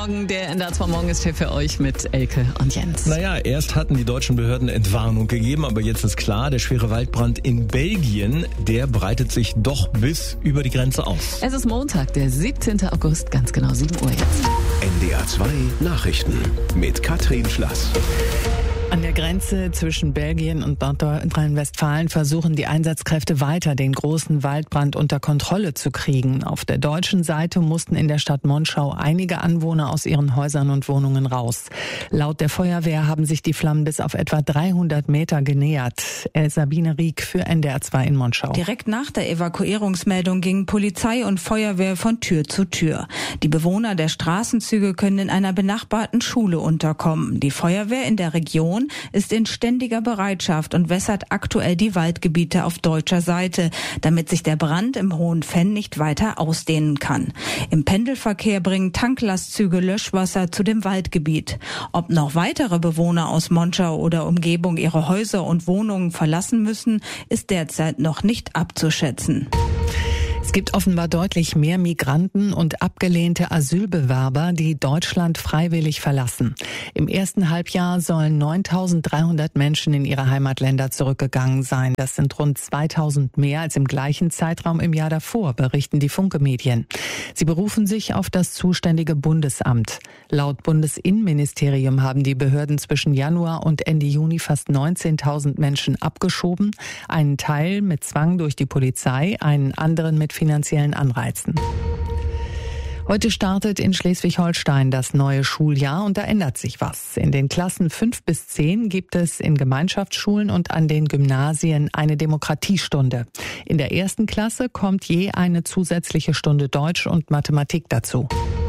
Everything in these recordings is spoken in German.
Morgen. Der NDR 2 Morgen ist hier für euch mit Elke und Jens. Naja, erst hatten die deutschen Behörden Entwarnung gegeben, aber jetzt ist klar, der schwere Waldbrand in Belgien, der breitet sich doch bis über die Grenze aus. Es ist Montag, der 17. August, ganz genau 7 Uhr jetzt. NDR 2 Nachrichten mit Katrin Schlass. An der Grenze zwischen Belgien und Nordrhein-Westfalen versuchen die Einsatzkräfte weiter, den großen Waldbrand unter Kontrolle zu kriegen. Auf der deutschen Seite mussten in der Stadt Monschau einige Anwohner aus ihren Häusern und Wohnungen raus. Laut der Feuerwehr haben sich die Flammen bis auf etwa 300 Meter genähert. Sabine Rieck für NDR 2 in Monschau. Direkt nach der Evakuierungsmeldung gingen Polizei und Feuerwehr von Tür zu Tür. Die Bewohner der Straßenzüge können in einer benachbarten Schule unterkommen. Die Feuerwehr in der Region ist in ständiger Bereitschaft und wässert aktuell die Waldgebiete auf deutscher Seite, damit sich der Brand im Hohen Venn nicht weiter ausdehnen kann. Im Pendelverkehr bringen Tanklastzüge Löschwasser zu dem Waldgebiet. Ob noch weitere Bewohner aus Monschau oder Umgebung ihre Häuser und Wohnungen verlassen müssen, ist derzeit noch nicht abzuschätzen. Es gibt offenbar deutlich mehr Migranten und abgelehnte Asylbewerber, die Deutschland freiwillig verlassen. Im ersten Halbjahr sollen 9.300 Menschen in ihre Heimatländer zurückgegangen sein. Das sind rund 2.000 mehr als im gleichen Zeitraum im Jahr davor, berichten die Funke-Medien. Sie berufen sich auf das zuständige Bundesamt. Laut Bundesinnenministerium haben die Behörden zwischen Januar und Ende Juni fast 19.000 Menschen abgeschoben. Einen Teil mit Zwang durch die Polizei, einen anderen mit finanziellen Anreizen. Heute startet in Schleswig-Holstein das neue Schuljahr und da ändert sich was. In den Klassen 5 bis 10 gibt es in Gemeinschaftsschulen und an den Gymnasien eine Demokratiestunde. In der ersten Klasse kommt je eine zusätzliche Stunde Deutsch und Mathematik dazu.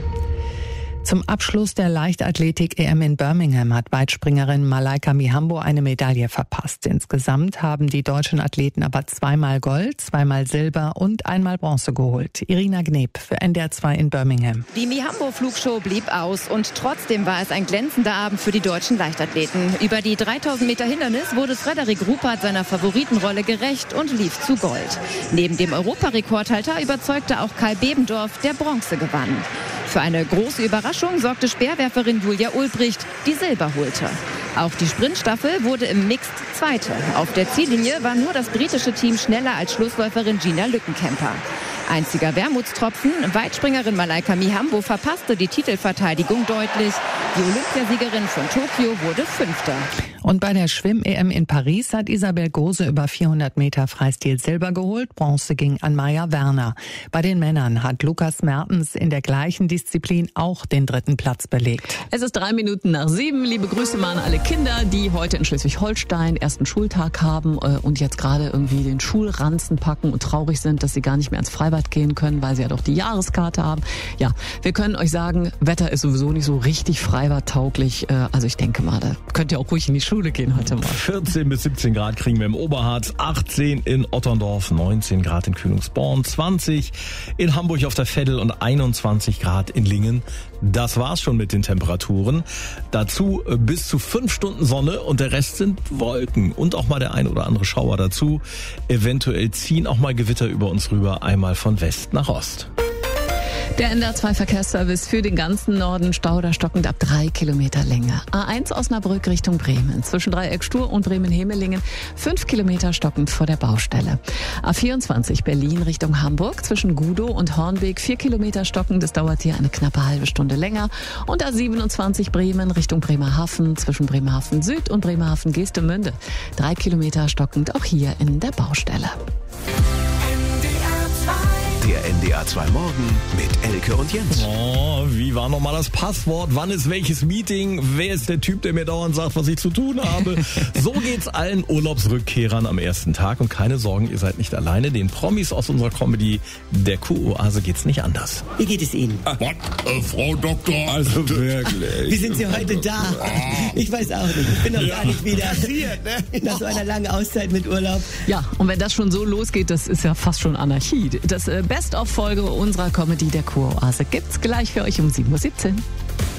Zum Abschluss der Leichtathletik-EM in Birmingham hat Weitspringerin Malaika Mihambo eine Medaille verpasst. Insgesamt haben die deutschen Athleten aber 2-mal Gold, 2-mal Silber und 1-mal Bronze geholt. Irina Gneb für NDR 2 in Birmingham. Die Mihambo-Flugshow blieb aus und trotzdem war es ein glänzender Abend für die deutschen Leichtathleten. Über die 3000 Meter Hindernis wurde Frederik Ruppert seiner Favoritenrolle gerecht und lief zu Gold. Neben dem Europarekordhalter überzeugte auch Kai Bebendorf, der Bronze gewann. Für eine große Überraschung sorgte Speerwerferin Julia Ulbricht, die Silber holte. Auch die Sprintstaffel wurde im Mixed Zweite. Auf der Ziellinie war nur das britische Team schneller als Schlussläuferin Gina Lückenkämper. Einziger Wermutstropfen, Weitspringerin Malaika Mihambo verpasste die Titelverteidigung deutlich. Die Olympiasiegerin von Tokio wurde Fünfte. Und bei der Schwimm-EM in Paris hat Isabel Gose über 400 Meter Freistil Silber geholt. Bronze ging an Maja Werner. Bei den Männern hat Lukas Mertens in der gleichen Disziplin auch den 3. Platz belegt. Es ist 3 Minuten nach 7. Liebe Grüße mal an alle Kinder, die heute in Schleswig-Holstein ersten Schultag haben und jetzt gerade irgendwie den Schulranzen packen und traurig sind, dass sie gar nicht mehr ins Freibad gehen können, weil sie ja doch die Jahreskarte haben. Ja, wir können euch sagen, Wetter ist sowieso nicht so richtig freibadtauglich. Also ich denke mal, da könnt ihr auch ruhig in die Schule gehen heute Morgen. 14 bis 17 Grad kriegen wir im Oberharz, 18 in Otterndorf, 19 Grad in Kühlungsborn, 20 in Hamburg auf der Veddel und 21 Grad in Lingen. Das war's schon mit den Temperaturen. Dazu bis zu 5 Stunden Sonne und der Rest sind Wolken und auch mal der ein oder andere Schauer dazu. Eventuell ziehen auch mal Gewitter über uns rüber, einmal von West nach Ost. Der NDR 2 Verkehrsservice für den ganzen Norden, Stau oder stockend ab 3 Kilometer Länge. A1 Osnabrück Richtung Bremen, zwischen Dreieck-Stur und Bremen-Hemelingen, 5 Kilometer stockend vor der Baustelle. A24 Berlin Richtung Hamburg, zwischen Gudow und Hornbeek, 4 Kilometer stockend, das dauert hier eine knappe halbe Stunde länger. Und A27 Bremen Richtung Bremerhaven, zwischen Bremerhaven Süd und Bremerhaven Geestemünde, 3 Kilometer stockend, auch hier in der Baustelle. Der NDR 2 Morgen mit Elke und Jens. Oh, wie war nochmal das Passwort? Wann ist welches Meeting? Wer ist der Typ, der mir dauernd sagt, was ich zu tun habe? So geht's allen Urlaubsrückkehrern am ersten Tag. Und keine Sorgen, ihr seid nicht alleine. Den Promis aus unserer Comedy, der Q-Oase, geht's nicht anders. Wie geht es Ihnen? Frau Doktor, also wirklich. Wie sind Sie heute da? Ich weiß auch nicht. Ich bin noch gar nicht wieder nach so einer langen Auszeit mit Urlaub. Ja, und wenn das schon so losgeht, das ist ja fast schon Anarchie. Das Best-of-Folge unserer Comedy der Q-Oase gibt's gleich für euch um 7:17 Uhr.